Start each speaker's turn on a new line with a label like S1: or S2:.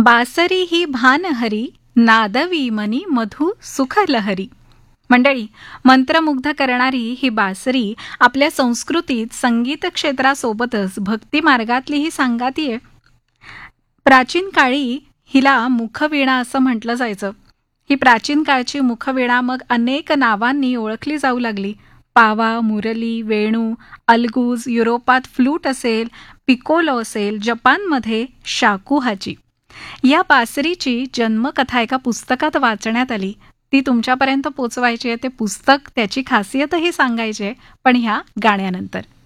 S1: बासरी ही भानहरी, नादवी मनी मधु सुखलहरी. मंडळी, मंत्रमुग्ध करणारी ही बासरी आपल्या संस्कृतीत संगीत क्षेत्रासोबतच भक्ती मार्गातलीही सांगातीये. प्राचीन काळी हिला मुखवीणा असं म्हटलं जायचं. ही प्राचीन काळची मुखवीणा मग अनेक नावांनी ओळखली जाऊ लागली. पावा, मुरली, वेणू, अलगूज, युरोपात फ्लूट असेल, पिकोलो असेल, जपानमध्ये शाकुहाची. या बासरीची जन्मकथा एका पुस्तकात वाचण्यात आली. ती तुमच्यापर्यंत पोचवायची आहे. ते पुस्तक त्याची खासियतही सांगायची आहे, पण ह्या गाण्यानंतर.